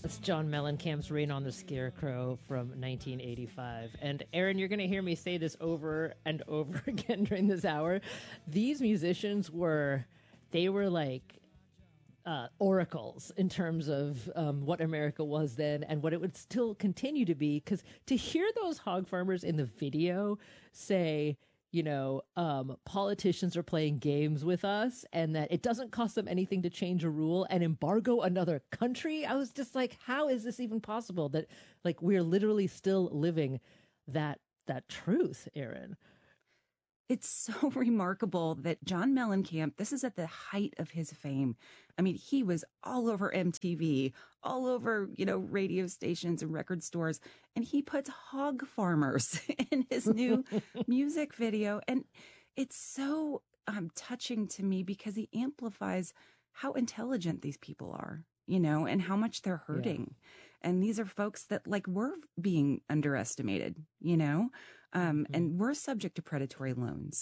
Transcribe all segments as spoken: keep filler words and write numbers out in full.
It's John Mellencamp's Rain on the Scarecrow from nineteen eighty-five. And Aaron, you're going to hear me say this over and over again during this hour. These musicians were, they were like uh, oracles in terms of um, what America was then and what it would still continue to be. Because to hear those hog farmers in the video say, you know, um, politicians are playing games with us and that it doesn't cost them anything to change a rule and embargo another country. I was just like, how is this even possible that like we're literally still living that that truth, Aaron? It's so remarkable that John Mellencamp, this is at the height of his fame. I mean, he was all over M T V, all over, you know, radio stations and record stores, and he puts hog farmers in his new music video. And it's so um, touching to me because he amplifies how intelligent these people are, you know, and how much they're hurting. Yeah. And these are folks that like were being underestimated, you know, um, mm-hmm. and we're subject to predatory loans.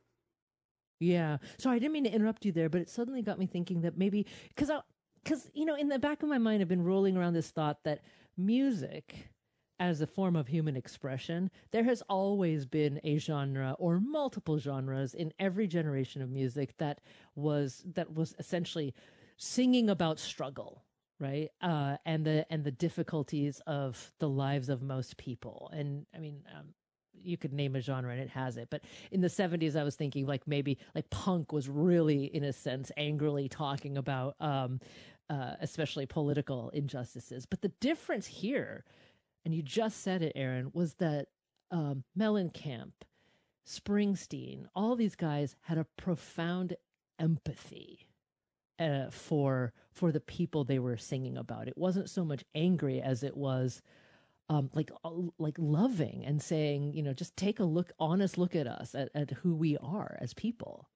Yeah. So I didn't mean to interrupt you there, but it suddenly got me thinking that maybe because I, because, you know, in the back of my mind, I've been rolling around this thought that music as a form of human expression, there has always been a genre or multiple genres in every generation of music that was that was essentially singing about struggle. Right. Uh, and the and the difficulties of the lives of most people. And I mean, um, you could name a genre and it has it. But in the seventies, I was thinking like maybe like punk was really, in a sense, angrily talking about um, uh, especially political injustices. But the difference here, and you just said it, Aaron, was that um, Mellencamp, Springsteen, all these guys had a profound empathy Uh, for for the people they were singing about. It wasn't so much angry as it was um, like uh, like loving and saying, you know, just take a look, honest look at us, at, at who we are as people.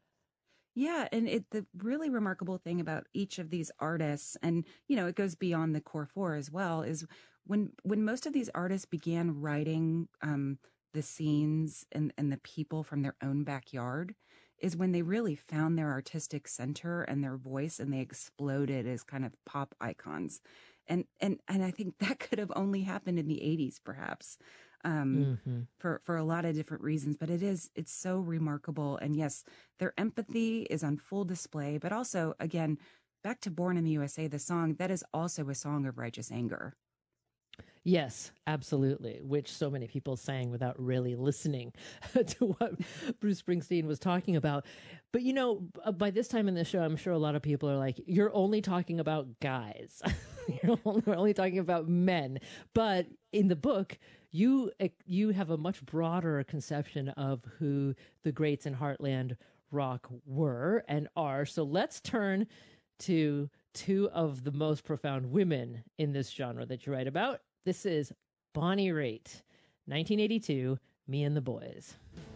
Yeah, and it the really remarkable thing about each of these artists, and you know, it goes beyond the core four as well, is when when most of these artists began writing um, the scenes and and the people from their own backyard, is when they really found their artistic center and their voice, and they exploded as kind of pop icons. And and and I think that could have only happened in the eighties, perhaps, um, mm-hmm. for for a lot of different reasons. But it is it's so remarkable. And yes, their empathy is on full display. But also, again, back to "Born in the U S A," the song, that is also a song of righteous anger. Yes, absolutely, which so many people sang without really listening to what Bruce Springsteen was talking about. But, you know, by this time in the show, I'm sure a lot of people are like, you're only talking about guys. You're only talking about men. But in the book, you you have a much broader conception of who the greats in Heartland rock were and are. So let's turn to two of the most profound women in this genre that you write about. This is Bonnie Raitt, nineteen eighty-two, Me and the Boys.